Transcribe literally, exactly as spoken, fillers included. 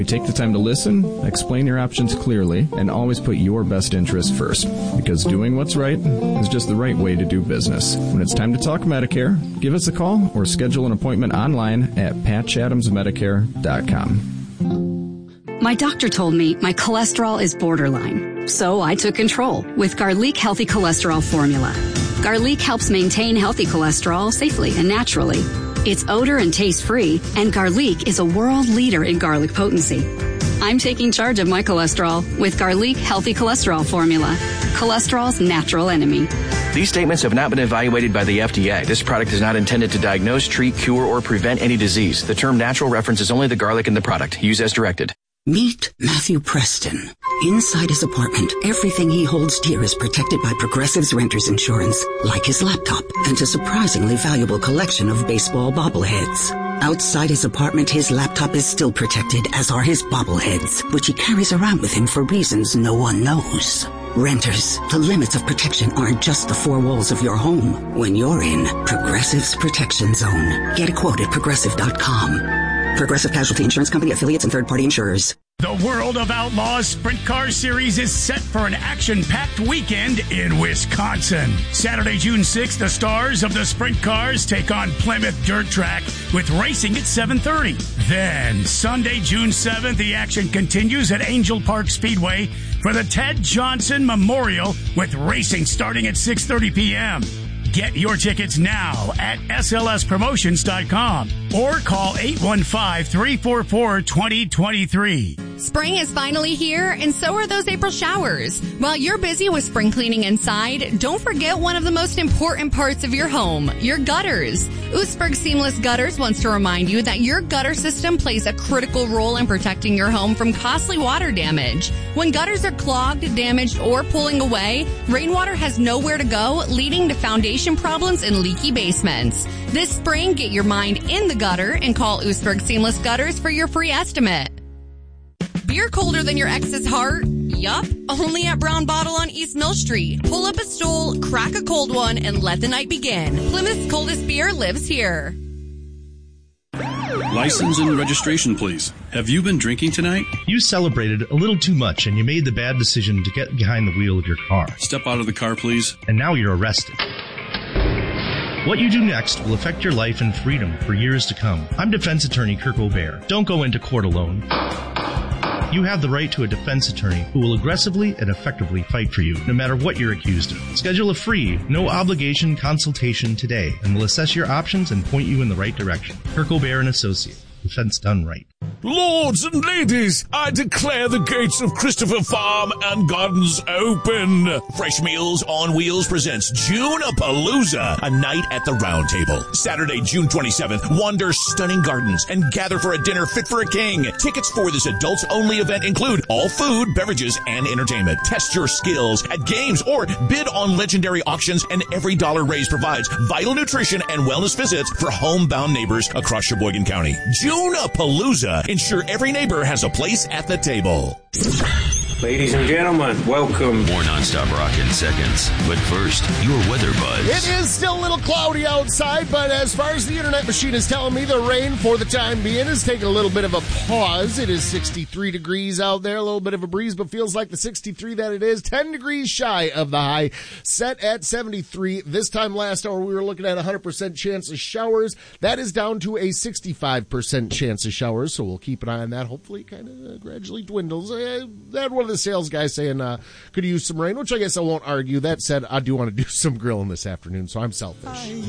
You take the time to listen, explain your options clearly, and always put your best interest first. Because doing what's right is just the right way to do business. When it's time to talk Medicare, give us a call or schedule an appointment online at patch adams medicare dot com. My doctor told me my cholesterol is borderline, so I took control with Garlic Healthy Cholesterol Formula. Garlic helps maintain healthy cholesterol safely and naturally. It's odor and taste free, and Garlic is a world leader in garlic potency. I'm taking charge of my cholesterol with Garlic Healthy Cholesterol Formula, cholesterol's natural enemy. These statements have not been evaluated by the F D A. This product is not intended to diagnose, treat, cure, or prevent any disease. The term natural references only the garlic in the product. Use as directed. Meet Matthew Preston. Inside his apartment, everything he holds dear is protected by Progressive's Renter's Insurance, like his laptop and a surprisingly valuable collection of baseball bobbleheads. Outside his apartment, his laptop is still protected, as are his bobbleheads, which he carries around with him for reasons no one knows. Renters, the limits of protection aren't just the four walls of your home. When you're in Progressive's Protection Zone, get a quote at progressive dot com. Progressive Casualty Insurance Company, affiliates, and third-party insurers. The World of Outlaws Sprint Car Series is set for an action-packed weekend in Wisconsin. Saturday, June sixth, the stars of the sprint cars take on Plymouth Dirt Track with racing at seven thirty. Then, Sunday, June seventh, the action continues at Angel Park Speedway for the Ted Johnson Memorial with racing starting at six thirty p.m. Get your tickets now at S L S promotions dot com or call eight one five, three four four, two zero two three. Spring is finally here, and so are those April showers. While you're busy with spring cleaning inside, don't forget one of the most important parts of your home, your gutters. Oostburg Seamless Gutters wants to remind you that your gutter system plays a critical role in protecting your home from costly water damage. When gutters are clogged, damaged, or pulling away, rainwater has nowhere to go, leading to foundation problems and leaky basements. This spring, get your mind in the gutter and call Oostburg Seamless Gutters for your free estimate. Beer colder than your ex's heart? Yup, only at Brown Bottle on East Mill Street. Pull up a stool, crack a cold one, and let the night begin. Plymouth's coldest beer lives here. License and registration, please. Have you been drinking tonight? You celebrated a little too much and you made the bad decision to get behind the wheel of your car. Step out of the car, please. And now you're arrested. What you do next will affect your life and freedom for years to come. I'm defense attorney Kirk O'Bear. Don't go into court alone. You have the right to a defense attorney who will aggressively and effectively fight for you, no matter what you're accused of. Schedule a free, no-obligation consultation today, and we'll assess your options and point you in the right direction. Kirk O'Bear and Associate. Defense done right. Lords and ladies, I declare the gates of Christopher Farm and Gardens open. Fresh Meals on Wheels presents June-a-Palooza, a night at the Round Table. Saturday, June twenty-seventh, wander stunning gardens and gather for a dinner fit for a king. Tickets for this adults-only event include all food, beverages, and entertainment. Test your skills at games or bid on legendary auctions, and every dollar raised provides vital nutrition and wellness visits for homebound neighbors across Sheboygan County. June-a-Palooza. Ensure every neighbor has a place at the table. Ladies and gentlemen, welcome. More nonstop rock in seconds. But first, your weather buzz. It is still a little cloudy outside, but as far as the internet machine is telling me, the rain for the time being is taking a little bit of a pause. It is sixty-three degrees out there, a little bit of a breeze, but feels like the sixty-three that it is. ten degrees shy of the high, set at seventy-three. This time last hour, we were looking at a one hundred percent chance of showers. That is down to a sixty-five percent chance of showers, so we'll keep an eye on that. Hopefully, kind of uh, gradually dwindles. Uh, that one of the sales guys saying uh, could use some rain, which I guess I won't argue. That said, I do want to do some grilling this afternoon, so I'm selfish.